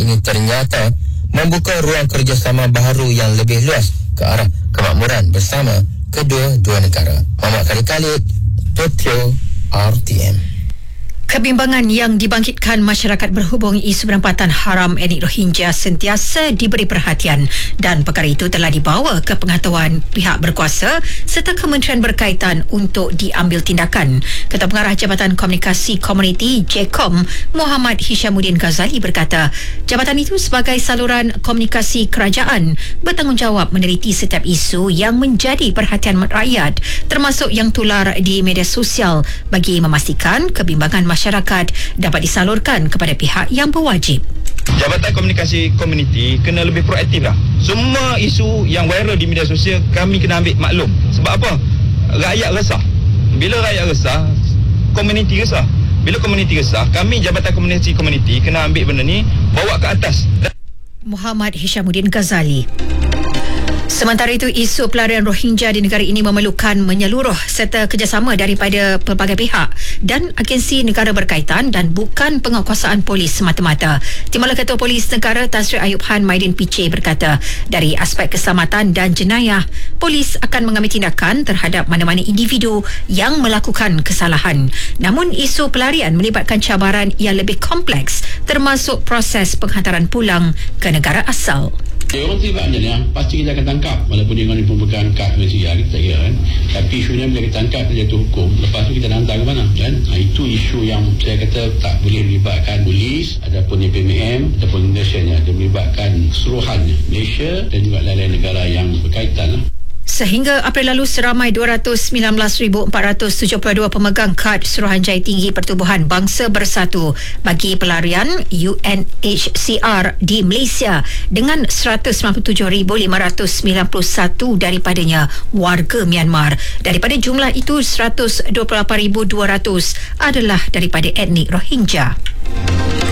ini ternyata membuka ruang kerjasama baharu yang lebih luas ke arah kemakmuran bersama kedua-dua negara. Muhammad Khalid, Tokyo, RTM. Kebimbangan yang dibangkitkan masyarakat berhubung isu penempatan haram etnik Rohingya sentiasa diberi perhatian dan perkara itu telah dibawa ke pengetahuan pihak berkuasa serta kementerian berkaitan untuk diambil tindakan. Ketua Pengarah Jabatan Komunikasi Komuniti JKOM Muhammad Hishamuddin Ghazali berkata, jabatan itu sebagai saluran komunikasi kerajaan bertanggungjawab meneliti setiap isu yang menjadi perhatian rakyat termasuk yang tular di media sosial bagi memastikan kebimbangan masyarakat dapat disalurkan kepada pihak yang berwajib. Jabatan Komunikasi Komuniti kena lebih proaktif lah. Semua isu yang viral di media sosial kami kena ambil maklum. Sebab apa? Rakyat resah. Bila rakyat resah, komuniti resah. Bila komuniti resah, kami Jabatan Komunikasi Komuniti kena ambil benda ni, bawa ke atas. Muhammad Hishamuddin Ghazali. Sementara itu, isu pelarian Rohingya di negara ini memerlukan menyeluruh serta kerjasama daripada pelbagai pihak dan agensi negara berkaitan dan bukan penguasaan polis semata-mata. Timbalan Ketua Polis Negara Tan Sri Ayub Han Maidin Piche berkata, dari aspek keselamatan dan jenayah, polis akan mengambil tindakan terhadap mana-mana individu yang melakukan kesalahan. Namun, isu pelarian melibatkan cabaran yang lebih kompleks termasuk proses penghantaran pulang ke negara asal. Orang tiba je ni, pasti kita akan tangkap walaupun dia orang pemegang kad Malaysia, kita tak kira kan. Tapi isunya bila kita tangkap, dia jatuh hukum, lepas tu kita nak hantar ke mana kan. Itu isu yang saya kata tak boleh melibatkan polis ataupun DPMM ataupun Indonesia nya, dia melibatkan keseluruhan Malaysia dan juga lain-lain negara yang berkaitan lah. Sehingga April lalu, seramai 219,472 pemegang kad Suruhanjaya Tinggi Pertubuhan Bangsa Bersatu bagi pelarian UNHCR di Malaysia dengan 197,591 daripadanya warga Myanmar. Daripada jumlah itu, 128,200 adalah daripada etnik Rohingya.